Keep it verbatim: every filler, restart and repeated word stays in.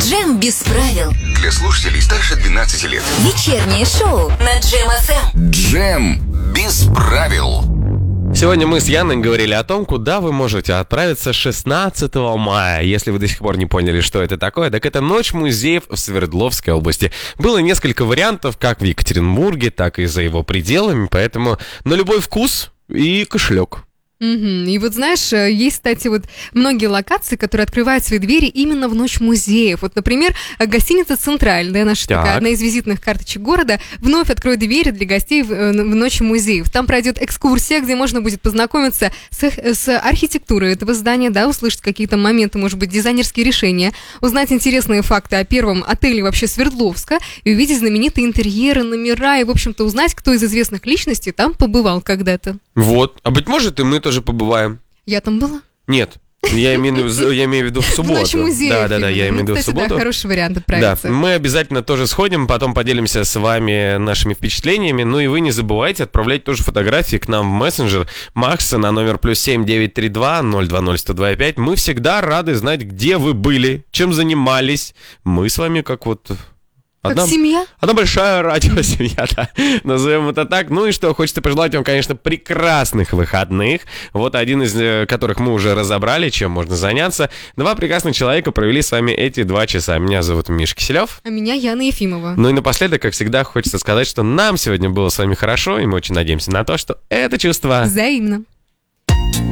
Джем без правил. Для слушателей старше двенадцати лет. Вечернее шоу на Джем эф эм. Джем без правил. Сегодня мы с Яной говорили о том, куда вы можете отправиться шестнадцатого мая. Если вы до сих пор не поняли, что это такое, так это Ночь музеев в Свердловской области. Было несколько вариантов, как в Екатеринбурге, так и за его пределами, поэтому на любой вкус и кошелек. Угу. И вот знаешь, есть, кстати, вот многие локации, которые открывают свои двери именно в Ночь музеев. Вот, например, гостиница «Централь», да, наша Так. такая, одна из визитных карточек города, вновь откроет двери для гостей в, в Ночь музеев. Там пройдет экскурсия, где можно будет познакомиться с, с архитектурой этого здания, да, услышать какие-то моменты, может быть, дизайнерские решения, узнать интересные факты о первом отеле вообще Свердловска и увидеть знаменитые интерьеры, номера и, в общем-то, узнать, кто из известных личностей там побывал когда-то. Вот. А быть может, и мы тоже побываем. Я там была. Нет. Я имею, я имею в виду в субботу. В Ночь музеев. Да, да, да, я имею в виду ну, в кстати, субботу. Да, хороший вариант отправиться. Да, мы обязательно тоже сходим, потом поделимся с вами нашими впечатлениями. Ну и вы не забывайте отправлять тоже фотографии к нам в мессенджер Макса на номер плюс семь девять три два ноль два ноль сто два пять. Мы всегда рады знать, где вы были, чем занимались. Мы с вами как вот... Одна, как семья? Одна большая радиосемья, да, назовем это так. Ну и что, хочется пожелать вам, конечно, прекрасных выходных. Вот один из которых мы уже разобрали, чем можно заняться. Два прекрасных человека провели с вами эти два часа. Меня зовут Миша Киселев. А меня Яна Ефимова. Ну и напоследок, как всегда, хочется сказать, что нам сегодня было с вами хорошо, и мы очень надеемся на то, что это чувство... Взаимно.